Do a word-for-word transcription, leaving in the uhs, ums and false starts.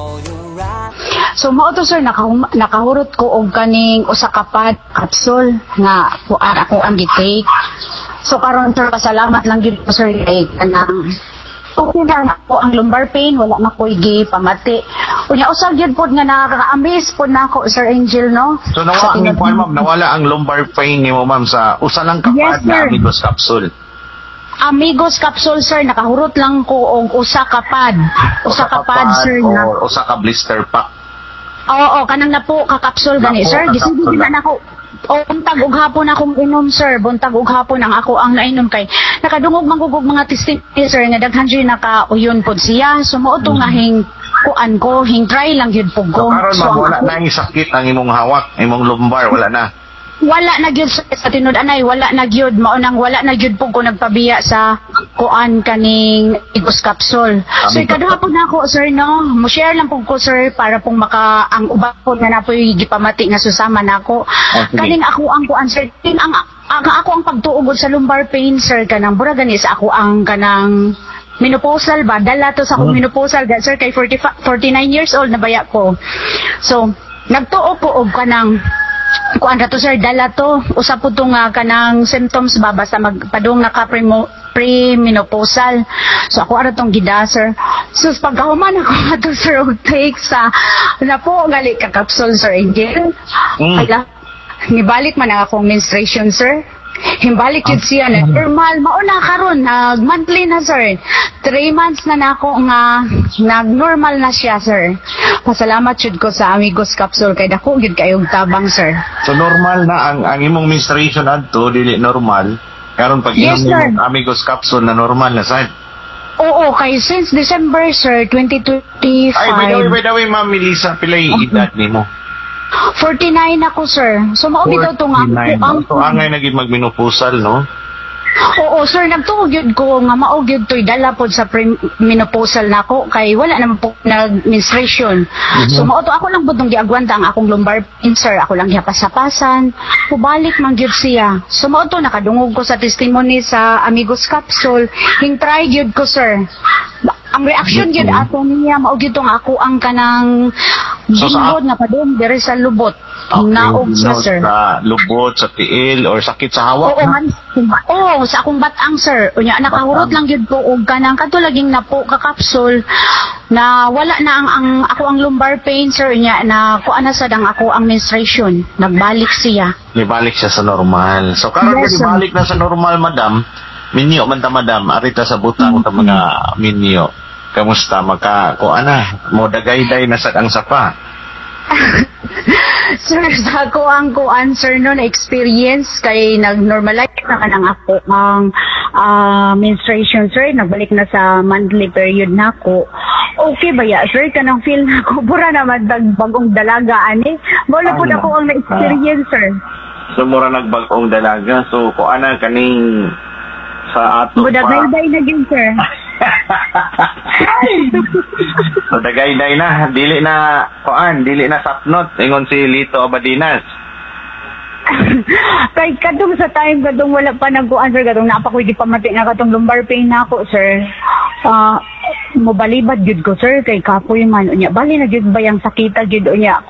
So mao to sir, nakahum- nakahurot ko og kaning usa ka pad capsule nga kuan ako ang gitake. So karon sir, pasalamat lang gid ko sir kay kanang okay na ako ang lumbar pain, wala na ko igi pamati. Unya usag gyud pod nga nakaka-amaze pod nako Sir Angel, no? So nawala ang kuan ma'am, nawala ang lumbar pain nimo ma'am sa usa lang ka Yes, pad na sir. Amigos capsule. Amigos capsule sir, nakahurot lang ko og usa ka pad. Usa ka pad sir na. o usa ka blister pack. Oo, kanang napo ka capsule gani Napo sir. ka Gisudi capsule na nako. O buntag ug hapon akong inom sir, buntag ug hapon ang ako ang nainom kay nakadungog manggugog mga testimony sir nga daghan jud naka-uyon pod siya. Sumuo to nga hing kuan ko, hing try lang gyud pug So ko. karon So, ma'am, ang wala ako- na ang sakit ang imong hawak, imong lumbar, wala na. wala na gyud sir, sa tinud anay, wala na gyud mao nang wala na gyud pug ko nagpabiya sa kuan kaning Amigos capsule. So Amigos. ikaduha pud nako sir no, mo share lang pug ko sir para pong maka ang uban pod nga napoy gipamati nga susama nako. Okay. Kaning ako ang kuan sir, king ang, ang ako ang pagtuog sa lumbar pain sir kanang bura gani sa ako ang kanang menopausal ba, dala to sa akong menopausal ga sir kay forty, forty-nine years old na baya ko. So nagtuo ko og kanang kuan ra to sir, dala to usa po to nga kanang symptoms ba basta magpadung naka pre-menopausal. So ako ara tong gida sir. So pagkahuman ako ato sir og take sa na po gali ka capsule sir Angel. Mm. Ala, nibalik man ang akong menstruation sir. Himbalik yun siya na normal. Mauna karon nag monthly na sir. Three months na nako nga nag-normal na siya sir. Pasalamat jud ko sa Amigos capsule kay dako gyud kayong tabang sir. So normal na ang ang imong menstruation adto dili normal. Karon pag Yes, inom sir. imong Amigos capsule na normal na sad. Oo, kay since December sir twenty twenty-five. Ay, by the way, by the way, Ma'am Melissa, pilay edad nimo. forty-nine ako sir. So mao bitaw to nga forty-nine. ang So angay naging magmenopusal, no? Oo sir, nagtuog yun ko nga mao gyud to'y dala pod sa pre-menopausal nako kay wala naman po nag-menstruation. So mao to ako lang pud nung giagwanta ang akong lumbar pain sir, ako lang gihapas-hapasan. Pubalik man gyud siya. So mao to nakadungog ko sa testimony sa Amigos capsule, hing try gyud ko sir. Ang reaction gyud ato niya mao gyud tong ako ang kanang So, sa- gingod nga padung diri sa lubot. Hinaog siya no, sir. Sa lubot, sa tiil, or sakit sa hawak. Oo, man. Oo, sa akong batang, sir. Unya, nakahurot lang yun po og kanang katulaging na po ka-capsule na wala na ang, ang ako ang lumbar pain, sir. Unya, na kuan na sad ang ako ang menstruation. Nagbalik siya. Ibalik siya sa normal. So karon Yes, yes, sir. ibalik na sa normal, madam. Minyo man ta, madam. Arita sa butang ta mga minyo. Kamusta? Maka, kuan na. Mo dagayday na sa ang sapa. Sir, sa ako ang kuan, sir, no, na experience kay nag-normalize na ka ng ako ang ah, menstruation, sir. Nagbalik na sa monthly period na ako. Okay ba ya, sir? Kanang feel na ako, bura naman tag bagong dalaga, ani. Wala po Ano? ako ang na-experience, sir. So mura nagbag-ong dalaga. So kuan na kaning sa ato Budagay-day na yun, sir. So dagay-day na, dili na kuan, dili na sapnot ingon si Lito Abadinas. Kay kadung sa time, kadung wala pa nagkuan, sir. Kadung napakoy di pamati nga katong lumbar pain na ako, sir. Ah, mobalibad gyud ko, sir. Kay kapoy man. Unya, bali na gyud ba yung sakita gyud unya.